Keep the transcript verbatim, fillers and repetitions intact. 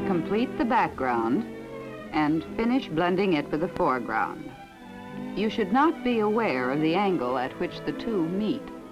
Complete the background and finish blending it with the foreground. You should not be aware of the angle at which the two meet.